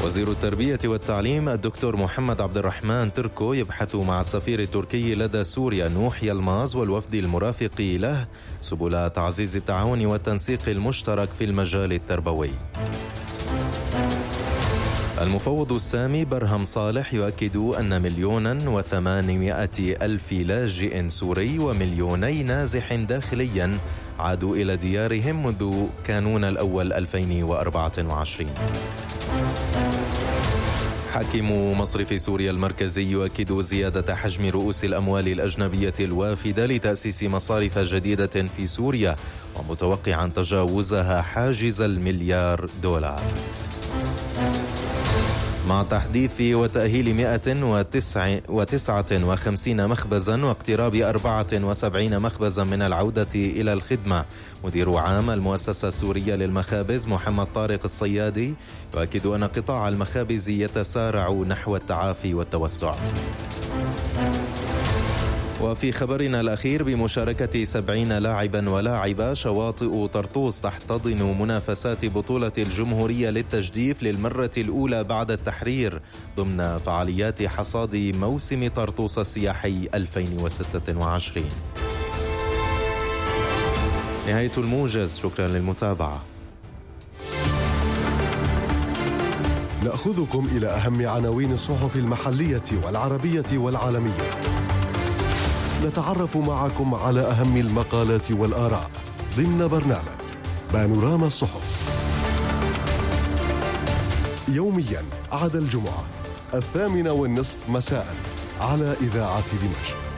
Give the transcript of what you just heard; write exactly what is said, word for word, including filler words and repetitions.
وزير التربية والتعليم الدكتور محمد عبد الرحمن تركو يبحث مع السفير التركي لدى سوريا نوح يلماز والوفد المرافق له سبل تعزيز التعاون والتنسيق المشترك في المجال التربوي. المفوض السامي برهم صالح يؤكد أن مليونا وثمانمائة ألف لاجئ سوري ومليوني نازح داخليا عادوا إلى ديارهم منذ كانون الأول ألفين وأربعة وعشرين. حاكم مصرف سوريا المركزي يؤكد زيادة حجم رؤوس الأموال الأجنبية الوافدة لتأسيس مصارف جديدة في سوريا، ومتوقعا تجاوزها حاجز المليار دولار. مع تحديث وتأهيل مئة وتسعة وخمسين مخبزا واقتراب أربعة وسبعين مخبزا من العودة إلى الخدمة، مدير عام المؤسسة السورية للمخابز محمد طارق الصيادي يؤكد أن قطاع المخابز يتسارع نحو التعافي والتوسع. وفي خبرنا الأخير، بمشاركة سبعين لاعبا ولاعبة، شواطئ طرطوس تحتضن منافسات بطولة الجمهورية للتجديف للمرة الأولى بعد التحرير ضمن فعاليات حصاد موسم طرطوس السياحي ألفين وستة وعشرين. نهاية الموجز، شكرا للمتابعة. نأخذكم إلى أهم عناوين الصحف المحلية والعربية والعالمية. نتعرف معكم على أهم المقالات والآراء ضمن برنامج بانوراما الصحف، يوميا عدا الجمعة الثامنة والنصف مساء على إذاعة دمشق.